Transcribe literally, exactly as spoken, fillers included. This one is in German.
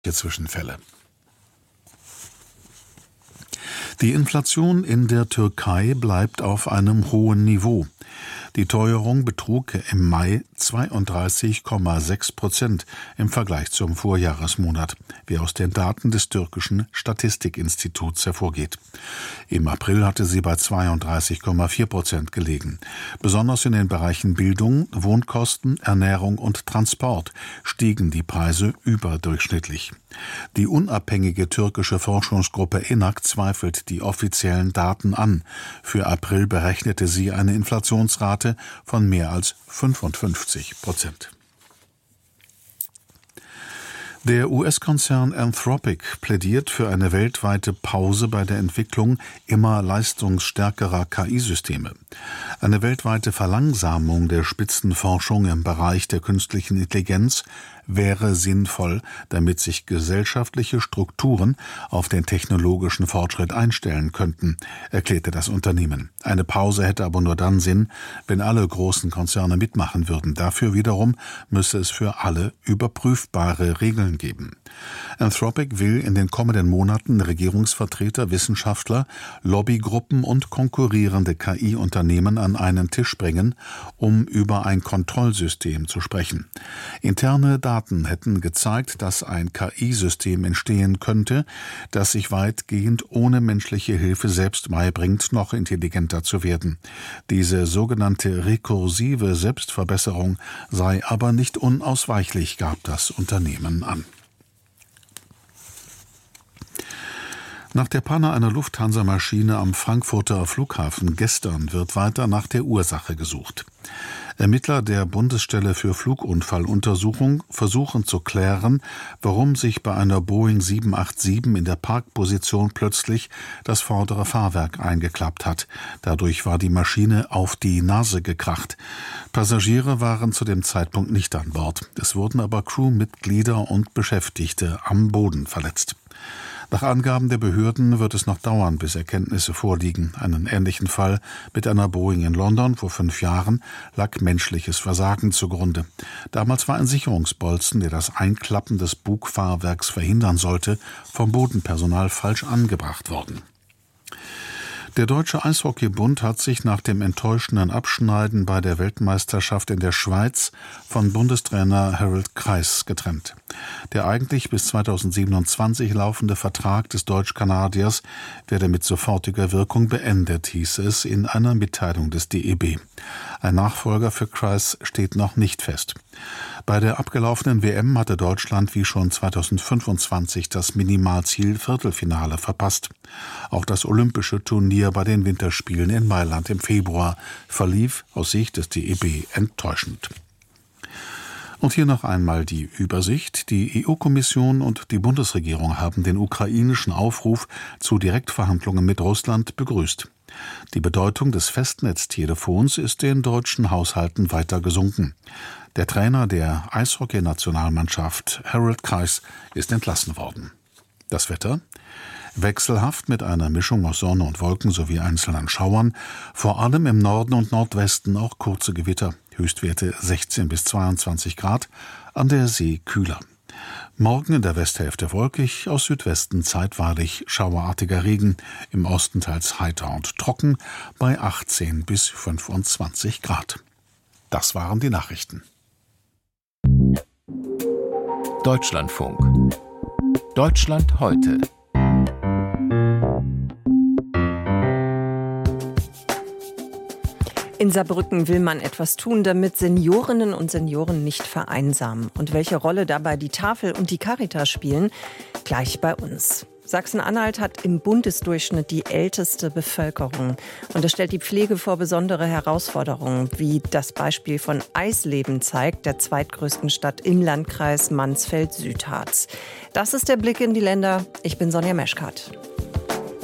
Zwischenfälle. Die Inflation in der Türkei bleibt auf einem hohen Niveau. Die Teuerung betrug im Mai zweiunddreißig Komma sechs Prozent im Vergleich zum Vorjahresmonat, wie aus den Daten des türkischen Statistikinstituts hervorgeht. Im April hatte sie bei zweiunddreißig Komma vier Prozent gelegen. Besonders in den Bereichen Bildung, Wohnkosten, Ernährung und Transport stiegen die Preise überdurchschnittlich. Die unabhängige türkische Forschungsgruppe ENAK zweifelt die offiziellen Daten an. Für April berechnete sie eine Inflationsrate von mehr als fünfundfünfzig Prozent. Der U S-Konzern Anthropic plädiert für eine weltweite Pause bei der Entwicklung immer leistungsstärkerer K I-Systeme. Eine weltweite Verlangsamung der Spitzenforschung im Bereich der künstlichen Intelligenz wäre sinnvoll, damit sich gesellschaftliche Strukturen auf den technologischen Fortschritt einstellen könnten, erklärte das Unternehmen. Eine Pause hätte aber nur dann Sinn, wenn alle großen Konzerne mitmachen würden. Dafür wiederum müsse es für alle überprüfbare Regeln geben. Anthropic will in den kommenden Monaten Regierungsvertreter, Wissenschaftler, Lobbygruppen und konkurrierende K I-Unternehmen an einen Tisch bringen, um über ein Kontrollsystem zu sprechen. Interne Daten hätten gezeigt, dass ein K I-System entstehen könnte, das sich weitgehend ohne menschliche Hilfe selbst beibringt, noch intelligenter zu werden. Diese sogenannte rekursive Selbstverbesserung sei aber nicht unausweichlich, gab das Unternehmen an. Nach der Panne einer Lufthansa-Maschine am Frankfurter Flughafen gestern wird weiter nach der Ursache gesucht. Ermittler der Bundesstelle für Flugunfalluntersuchung versuchen zu klären, warum sich bei einer Boeing sieben acht sieben in der Parkposition plötzlich das vordere Fahrwerk eingeklappt hat. Dadurch war die Maschine auf die Nase gekracht. Passagiere waren zu dem Zeitpunkt nicht an Bord. Es wurden aber Crewmitglieder und Beschäftigte am Boden verletzt. Nach Angaben der Behörden wird es noch dauern, bis Erkenntnisse vorliegen. Einen ähnlichen Fall mit einer Boeing in London vor fünf Jahren lag menschliches Versagen zugrunde. Damals war ein Sicherungsbolzen, der das Einklappen des Bugfahrwerks verhindern sollte, vom Bodenpersonal falsch angebracht worden. Der Deutsche Eishockeybund hat sich nach dem enttäuschenden Abschneiden bei der Weltmeisterschaft in der Schweiz von Bundestrainer Harold Kreis getrennt. Der eigentlich bis zweitausendsiebenundzwanzig laufende Vertrag des Deutsch-Kanadiers werde mit sofortiger Wirkung beendet, hieß es in einer Mitteilung des D E B. Ein Nachfolger für Kreis steht noch nicht fest. Bei der abgelaufenen W M hatte Deutschland wie schon zweitausendfünfundzwanzig das Minimalziel Viertelfinale verpasst. Auch das olympische Turnier bei den Winterspielen in Mailand im Februar verlief aus Sicht des D E B enttäuschend. Und hier noch einmal die Übersicht. Die E U-Kommission und die Bundesregierung haben den ukrainischen Aufruf zu Direktverhandlungen mit Russland begrüßt. Die Bedeutung des Festnetztelefons ist den deutschen Haushalten weiter gesunken. Der Trainer der Eishockey-Nationalmannschaft, Harold Kreis, ist entlassen worden. Das Wetter? Wechselhaft mit einer Mischung aus Sonne und Wolken sowie einzelnen Schauern, vor allem im Norden und Nordwesten auch kurze Gewitter, Höchstwerte sechzehn bis zweiundzwanzig Grad, an der See kühler. Morgen in der Westhälfte wolkig, aus Südwesten zeitweilig schauerartiger Regen, im Osten teils heiter und trocken bei achtzehn bis fünfundzwanzig Grad. Das waren die Nachrichten. Deutschlandfunk. Deutschland heute. In Saarbrücken will man etwas tun, damit Seniorinnen und Senioren nicht vereinsamen. Und welche Rolle dabei die Tafel und die Caritas spielen, gleich bei uns. Sachsen-Anhalt hat im Bundesdurchschnitt die älteste Bevölkerung. Und das stellt die Pflege vor besondere Herausforderungen, wie das Beispiel von Eisleben zeigt, der zweitgrößten Stadt im Landkreis Mansfeld-Südharz. Das ist der Blick in die Länder. Ich bin Sonja Meschkat.